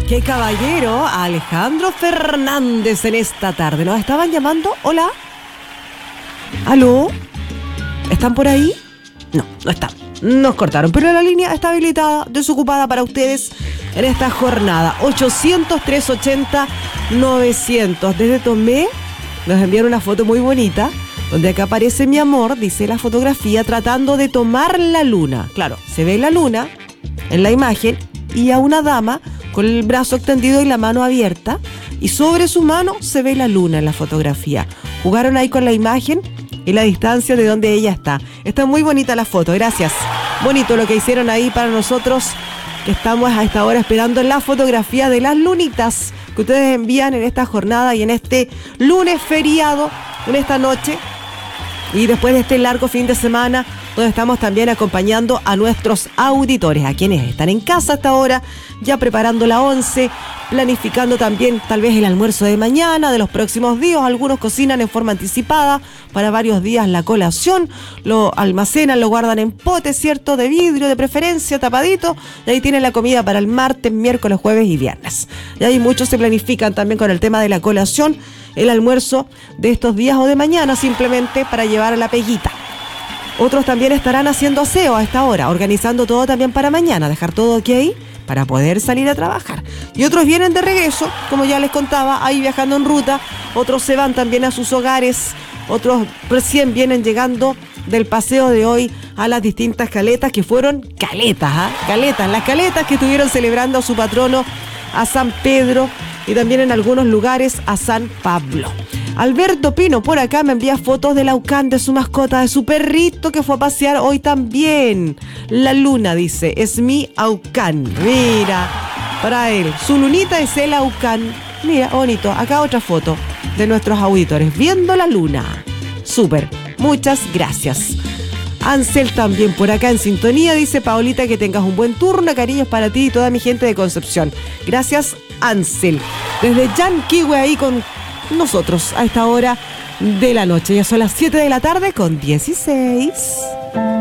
Qué caballero, Alejandro Fernández en esta tarde. ¿Nos estaban llamando? Hola. ¿Aló? ¿Están por ahí? No, no están. Nos cortaron, pero la línea está habilitada, desocupada para ustedes en esta jornada. 800-380-900. Desde Tomé nos enviaron una foto muy bonita, donde acá aparece mi amor, dice la fotografía, tratando de tomar la luna. Claro, se ve la luna en la imagen y a una dama con el brazo extendido y la mano abierta, y sobre su mano se ve la luna en la fotografía. Jugaron ahí con la imagen y la distancia de donde ella está. Está muy bonita la foto, gracias. Bonito lo que hicieron ahí para nosotros, que estamos a esta hora esperando la fotografía de las lunitas que ustedes envían en esta jornada y en este lunes feriado, en esta noche, y después de este largo fin de semana, donde estamos también acompañando a nuestros auditores, a quienes están en casa hasta ahora, ya preparando la once, planificando también tal vez el almuerzo de mañana, de los próximos días. Algunos cocinan en forma anticipada para varios días la colación, lo almacenan, lo guardan en potes, ¿cierto? De vidrio, de preferencia, tapadito, y ahí tienen la comida para el martes, miércoles, jueves y viernes. Y ahí muchos se planifican también con el tema de la colación, el almuerzo de estos días o de mañana, simplemente para llevar a la peguita. Otros también estarán haciendo aseo a esta hora, organizando todo también para mañana, dejar todo ok para poder salir a trabajar. Y otros vienen de regreso, como ya les contaba, ahí viajando en ruta. Otros se van también a sus hogares, otros recién vienen llegando del paseo de hoy a las distintas caletas, que fueron caletas, las caletas que estuvieron celebrando a su patrono, a San Pedro, y también en algunos lugares a San Pablo. Alberto Pino por acá me envía fotos del Aucán, de su mascota, de su perrito que fue a pasear hoy también. La luna, dice, es mi Aucán. Mira, para él, su lunita es el Aucán. Mira, bonito. Acá otra foto de nuestros auditores viendo la luna. Súper, muchas gracias. Ansel también por acá en sintonía, dice Paolita, que tengas un buen turno, cariños para ti y toda mi gente de Concepción. Gracias, Ansel. Desde Yanquihue ahí con nosotros a esta hora de la noche. Ya son las 7 de la tarde con 16.